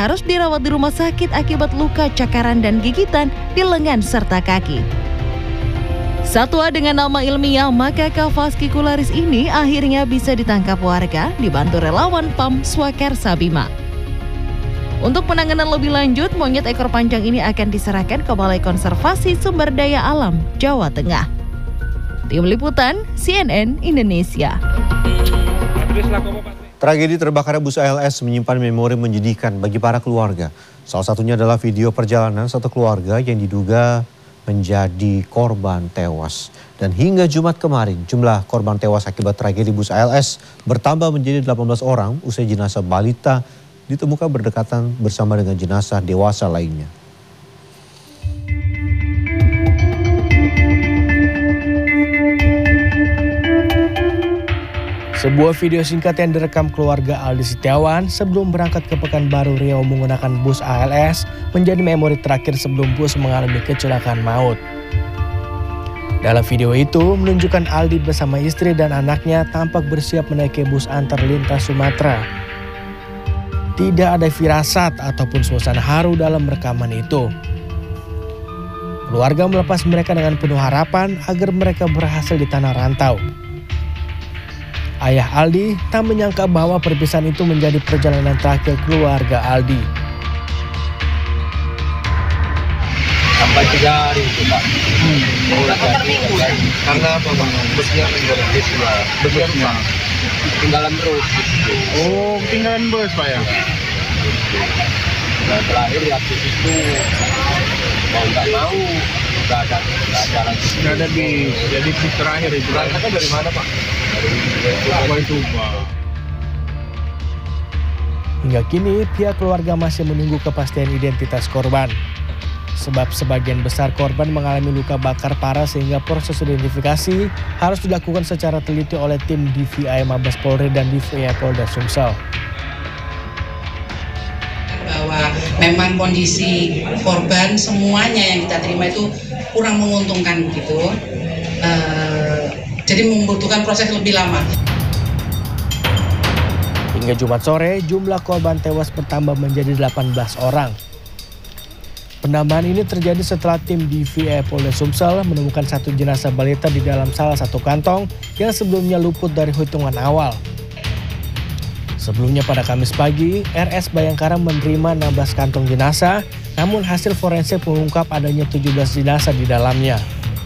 harus dirawat di rumah sakit akibat luka cakaran dan gigitan di lengan serta kaki. Satwa dengan nama ilmiah Macaca fascicularis ini akhirnya bisa ditangkap warga dibantu relawan PAM Swakarsa Bima. Untuk penanganan lebih lanjut, monyet ekor panjang ini akan diserahkan ke Balai Konservasi Sumber Daya Alam Jawa Tengah. Tim Liputan CNN Indonesia. Tragedi terbakarnya bus ALS menyimpan memori menyedihkan bagi para keluarga. Salah satunya adalah video perjalanan satu keluarga yang diduga menjadi korban tewas. Dan hingga Jumat kemarin, jumlah korban tewas akibat tragedi bus ALS bertambah menjadi 18 orang usai jenazah balita ditemukan berdekatan bersama dengan jenazah dewasa lainnya. Sebuah video singkat yang direkam keluarga Aldi Setiawan sebelum berangkat ke Pekanbaru Riau menggunakan bus ALS menjadi memori terakhir sebelum bus mengalami kecelakaan maut. Dalam video itu menunjukkan Aldi bersama istri dan anaknya tampak bersiap menaiki bus antar lintas Sumatera. Tidak ada firasat ataupun suasana haru dalam rekaman itu. Keluarga melepas mereka dengan penuh harapan agar mereka berhasil di tanah rantau. Ayah Aldi tak menyangka bahwa perpisahan itu menjadi perjalanan terakhir keluarga Aldi. Sampai 3 hari itu Pak. Karena apa Pak? Busnya busnya tinggalan terus. Oh, tinggalan bus Pak ya? Nah, terakhir waktu itu mau nggak mau nggak ada lagi. Nggak ada bis. Jadi bis terakhir itu. Berangkatnya dari mana Pak? Dari Tuba. Hingga kini pihak keluarga masih menunggu kepastian identitas korban. Sebab sebagian besar korban mengalami luka bakar parah sehingga proses identifikasi harus dilakukan secara teliti oleh tim DVI Mabes Polri dan DVI Polda Sumsel. Bahwa memang kondisi korban semuanya yang kita terima itu kurang menguntungkan gitu. Jadi membutuhkan proses lebih lama. Hingga Jumat sore, jumlah korban tewas bertambah menjadi 18 orang. Penambahan ini terjadi setelah tim DVI Polda Sumsel menemukan satu jenazah balita di dalam salah satu kantong yang sebelumnya luput dari hitungan awal. Sebelumnya pada Kamis pagi, RS Bayangkara menerima 16 kantong jenazah, namun hasil forensik mengungkap adanya 17 jenazah di dalamnya.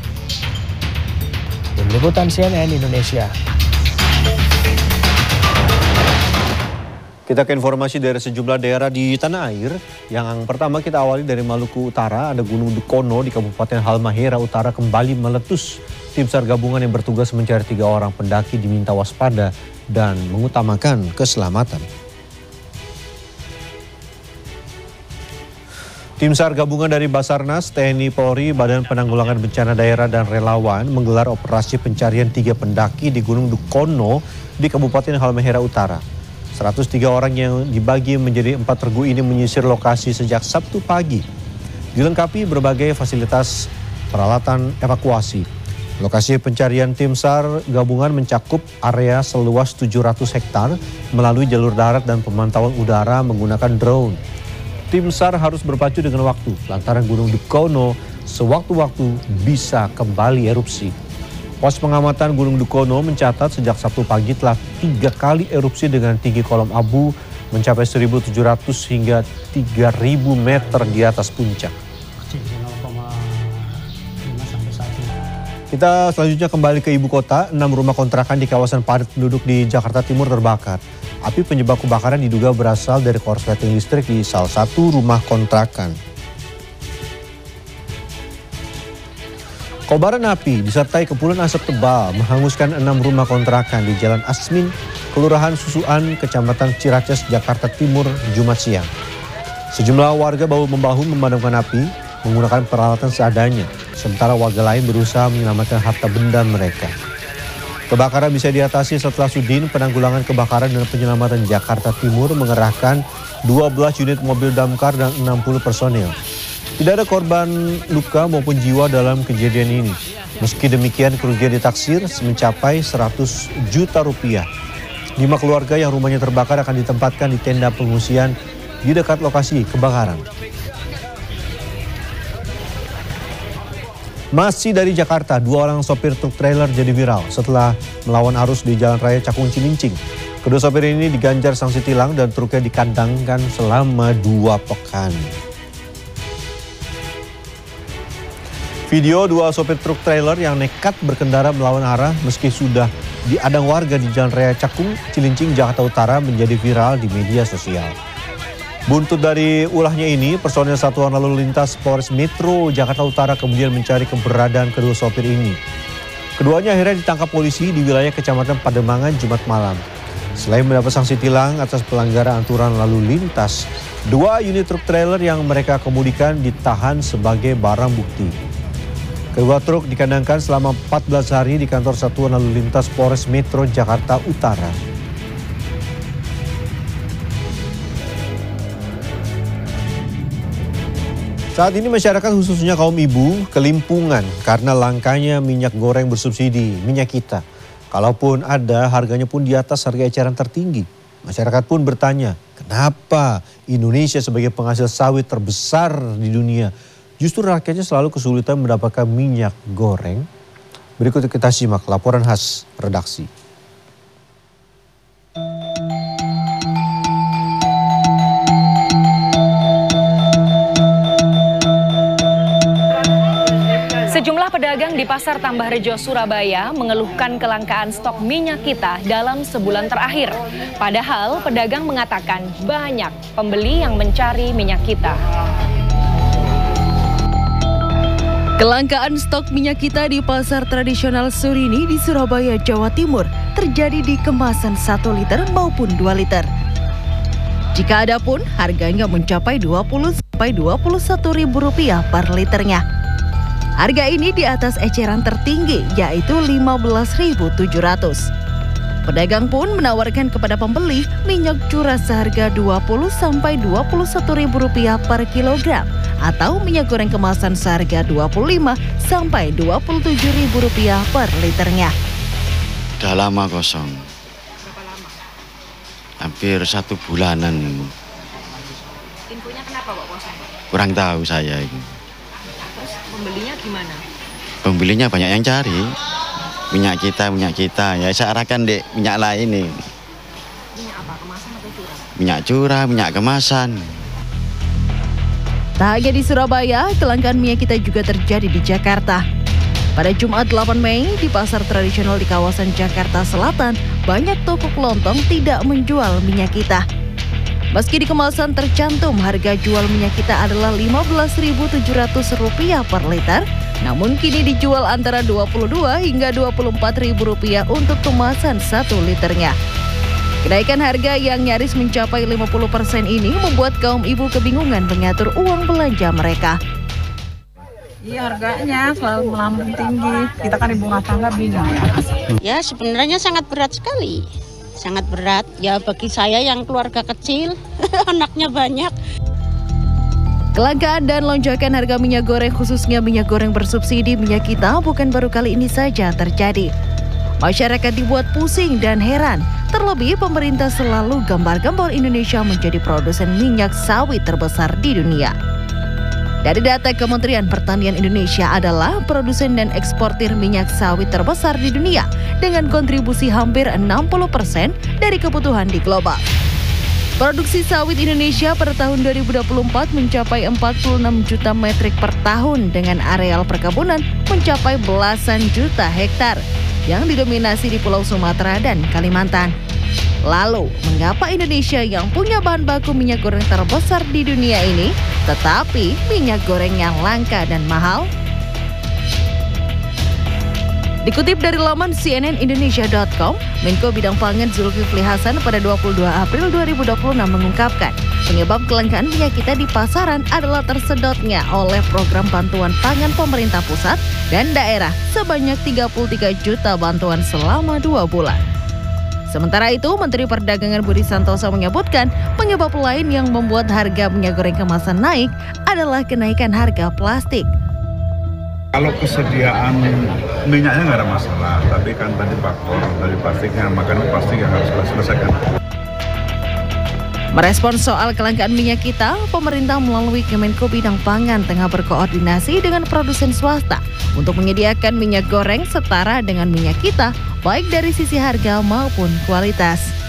Tim Liputan CNN Indonesia. Kita ke informasi dari sejumlah daerah di tanah air. Yang pertama kita awali dari Maluku Utara, ada Gunung Dukono di Kabupaten Halmahera Utara kembali meletus. Tim SAR gabungan yang bertugas mencari 3 orang pendaki diminta waspada dan mengutamakan keselamatan. Tim SAR gabungan dari Basarnas, TNI Polri, Badan Penanggulangan Bencana Daerah dan relawan menggelar operasi pencarian 3 pendaki di Gunung Dukono di Kabupaten Halmahera Utara. 103 orang yang dibagi menjadi 4 regu ini menyisir lokasi sejak Sabtu pagi. Dilengkapi berbagai fasilitas peralatan evakuasi. Lokasi pencarian tim SAR gabungan mencakup area seluas 700 hektar melalui jalur darat dan pemantauan udara menggunakan drone. Tim SAR harus berpacu dengan waktu lantaran Gunung Dukono sewaktu-waktu bisa kembali erupsi. Pos pengamatan Gunung Dukono mencatat sejak Sabtu pagi telah 3 kali erupsi dengan tinggi kolom abu mencapai 1.700 hingga 3.000 meter di atas puncak. Kita selanjutnya kembali ke ibu kota. 6 rumah kontrakan di kawasan padat penduduk di Jakarta Timur terbakar. Api penyebab kebakaran diduga berasal dari korsleting listrik di salah satu rumah kontrakan. Kobaran api disertai kepulan asap tebal menghanguskan 6 rumah kontrakan di Jalan Asmin, Kelurahan Susuan, Kecamatan Ciracas, Jakarta Timur, Jumat siang. Sejumlah warga bahu-membahu memadamkan api menggunakan peralatan seadanya, sementara warga lain berusaha menyelamatkan harta benda mereka. Kebakaran bisa diatasi setelah Sudin Penanggulangan Kebakaran dan Penyelamatan Jakarta Timur mengerahkan 12 unit mobil damkar dan 60 personil. Tidak ada korban luka maupun jiwa dalam kejadian ini. Meski demikian kerugian ditaksir mencapai 100 juta rupiah. 5 keluarga yang rumahnya terbakar akan ditempatkan di tenda pengungsian di dekat lokasi kebakaran. Masih dari Jakarta, 2 orang sopir truk trailer jadi viral setelah melawan arus di Jalan Raya Cakung Cilincing. Kedua sopir ini diganjar sanksi tilang dan truknya dikandangkan selama 2 pekan. Video 2 sopir truk trailer yang nekat berkendara melawan arah meski sudah diadang warga di Jalan Raya Cakung Cilincing, Jakarta Utara menjadi viral di media sosial. Buntut dari ulahnya ini, personel Satuan Lalu Lintas Polres Metro Jakarta Utara kemudian mencari keberadaan kedua sopir ini. Keduanya akhirnya ditangkap polisi di wilayah Kecamatan Pademangan Jumat malam. Selain mendapat sanksi tilang atas pelanggaran aturan lalu lintas, 2 unit truk trailer yang mereka kemudikan ditahan sebagai barang bukti. Kedua truk dikandangkan selama 14 hari di kantor Satuan Lalu Lintas Polres Metro Jakarta Utara. Saat ini masyarakat khususnya kaum ibu kelimpungan karena langkanya minyak goreng bersubsidi, minyak kita. Kalaupun ada, harganya pun di atas harga eceran tertinggi. Masyarakat pun bertanya, kenapa Indonesia sebagai penghasil sawit terbesar di dunia, justru rakyatnya selalu kesulitan mendapatkan minyak goreng? Berikut kita simak laporan khas redaksi. Sejumlah pedagang di Pasar Tambahrejo, Surabaya mengeluhkan kelangkaan stok minyak kita dalam sebulan terakhir. Padahal pedagang mengatakan banyak pembeli yang mencari minyak kita. Kelangkaan stok minyak kita di pasar tradisional Surini di Surabaya, Jawa Timur terjadi di kemasan 1 liter maupun 2 liter. Jika ada pun, harganya mencapai Rp20.000-Rp21.000 per liternya. Harga ini di atas eceran tertinggi, yaitu Rp15.700. Pedagang pun menawarkan kepada pembeli minyak curah seharga Rp20.000-Rp21.000 per kilogram, atau minyak goreng kemasan seharga Rp25.000-Rp27.000 per liternya. Udah lama kosong. Berapa lama? Hampir 1 bulanan. Infonya kenapa kok kosong? Kurang tahu saya ini. Terus pembelinya gimana? Pembelinya banyak yang cari. Minyak kita. Ya saya arahkan dek minyak lain nih. Minyak apa? Kemasan atau curah? Minyak curah, minyak kemasan. Tak hanya di Surabaya, kelangkaan minyak kita juga terjadi di Jakarta. Pada Jumat 8 Mei, di pasar tradisional di kawasan Jakarta Selatan, banyak toko kelontong tidak menjual minyak kita. Meski di kemasan tercantum harga jual minyak kita adalah Rp15.700 per liter, namun kini dijual antara Rp22 hingga Rp24.000 untuk kemasan 1 liternya. Kenaikan harga yang nyaris mencapai 50% ini membuat kaum ibu kebingungan mengatur uang belanja mereka. Iya, harganya selalu melambung tinggi. Kita kan ibu rumah tangga bingung ya. Ya sebenarnya sangat berat sekali. Sangat berat ya bagi saya yang keluarga kecil, anaknya banyak. Kelangkaan dan lonjakan harga minyak goreng, khususnya minyak goreng bersubsidi minyak kita, bukan baru kali ini saja terjadi. Masyarakat dibuat pusing dan heran, terlebih pemerintah selalu gambar-gambar Indonesia menjadi produsen minyak sawit terbesar di dunia. Dari data Kementerian Pertanian Indonesia adalah produsen dan eksportir minyak sawit terbesar di dunia dengan kontribusi hampir 60% dari kebutuhan di global. Produksi sawit Indonesia pada tahun 2024 mencapai 46 juta metrik per tahun dengan areal perkebunan mencapai belasan juta hektar yang didominasi di Pulau Sumatera dan Kalimantan. Lalu, mengapa Indonesia yang punya bahan baku minyak goreng terbesar di dunia ini, tetapi minyak goreng yang langka dan mahal? Dikutip dari laman cnnindonesia.com, Menko Bidang Pangan Zulkifli Hasan pada 22 April 2026 mengungkapkan, penyebab kelangkaan minyak kita di pasaran adalah tersedotnya oleh program bantuan pangan pemerintah pusat dan daerah sebanyak 33 juta bantuan selama 2 bulan. Sementara itu, Menteri Perdagangan Budi Santoso menyebutkan penyebab lain yang membuat harga minyak goreng kemasan naik adalah kenaikan harga plastik. Kalau kesediaan minyaknya nggak ada masalah, tapi kan tadi faktor dari plastiknya, makanya plastik yang harus kita selesaikan. Merespons soal kelangkaan minyak kita, pemerintah melalui Kemenko Bidang Pangan tengah berkoordinasi dengan produsen swasta untuk menyediakan minyak goreng setara dengan minyak kita, baik dari sisi harga maupun kualitas.